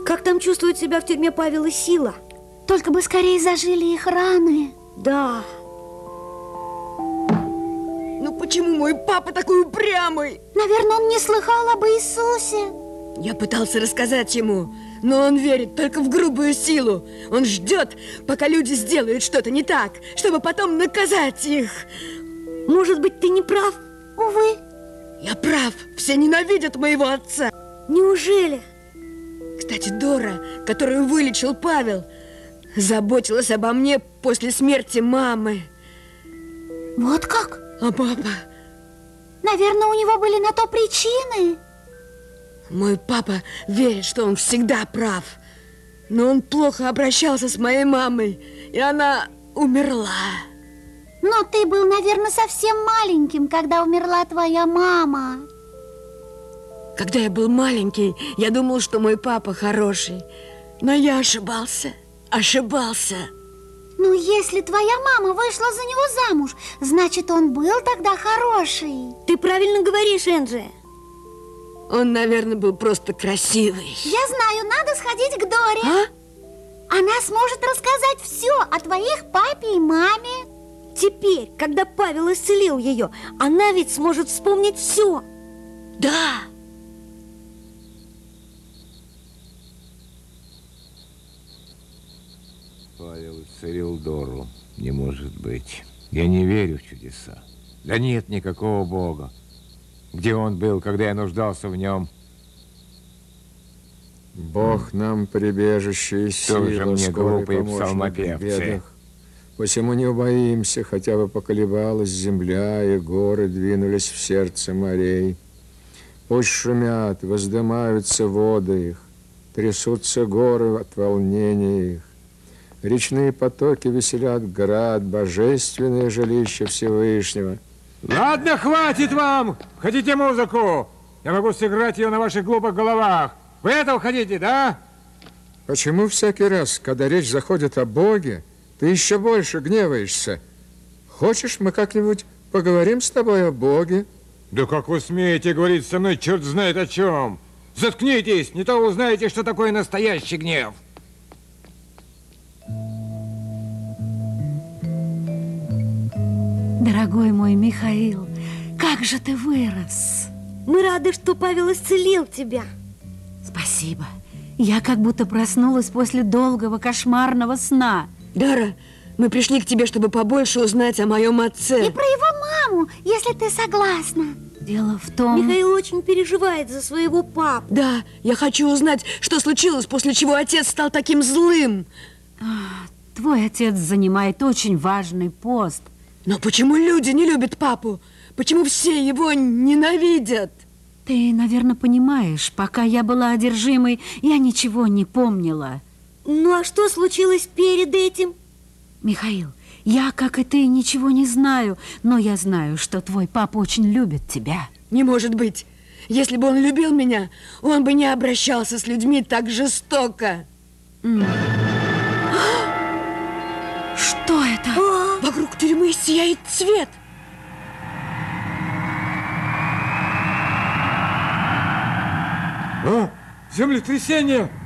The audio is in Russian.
Как там чувствует себя в тюрьме Павел и Сила? Только бы скорее зажили их раны. Да. Ну почему мой папа такой упрямый? Наверное, он не слыхал об Иисусе. Я пытался рассказать ему, но он верит только в грубую силу. Он ждет, пока люди сделают что-то не так, чтобы потом наказать их. Может быть, ты не прав? Увы. Я прав, все ненавидят моего отца. Неужели? Кстати, Дора, которую вылечил Павел, заботилась обо мне после смерти мамы. Вот как? А папа? Наверное, у него были на то причины. Мой папа верит, что он всегда прав. Но он плохо обращался с моей мамой, и она умерла. Но ты был, наверное, совсем маленьким, когда умерла твоя мама. Когда я был маленький, я думал, что мой папа хороший. Но я ошибался. Ну, если твоя мама вышла за него замуж, значит, он был тогда хороший. Ты правильно говоришь, Энджи. Он, наверное, был просто красивый. Я знаю, надо сходить к Доре. А? Она сможет рассказать все о твоих папе и маме. Теперь, когда Павел исцелил ее, она ведь сможет вспомнить все. Да. Павел исцелил Дору. Не может быть. Я не верю в чудеса. Да нет никакого Бога. Где он был, когда я нуждался в нем? Бог нам прибежище и сила, Тоже мне скорый глупые помощник в псалмопевцы. бедах. Посему не убоимся, хотя бы поколебалась земля, и горы двинулись в сердце морей. Пусть шумят, воздымаются воды их, трясутся горы от волнения их. Речные потоки веселят град, божественное жилище Всевышнего. Ладно, хватит вам! Хотите музыку? Я могу сыграть ее на ваших глупых головах. Вы этого хотите, да? Почему всякий раз, когда речь заходит о Боге, ты еще больше гневаешься? Хочешь, мы как-нибудь поговорим с тобой о Боге? Да как вы смеете говорить со мной черт знает о чем? Заткнитесь, не то узнаете, что такое настоящий гнев. Дорогой мой Михаил, как же ты вырос! Мы рады, что Павел исцелил тебя. Спасибо. Я как будто проснулась после долгого кошмарного сна. Дора, мы пришли к тебе, чтобы побольше узнать о моем отце. И про его маму, если ты согласна. Дело в том... Михаил очень переживает за своего папу. Да, я хочу узнать, что случилось, после чего отец стал таким злым. Твой отец занимает очень важный пост. Но почему люди не любят папу? Почему все его ненавидят? Ты, наверное, понимаешь, пока я была одержимой, я ничего не помнила. Ну а что случилось перед этим? Михаил, я, как и ты, ничего не знаю, но я знаю, что твой папа очень любит тебя. Не может быть. Если бы он любил меня, он бы не обращался с людьми так жестоко. Что это? Вокруг тюрьмы сияет свет. О, землетрясение!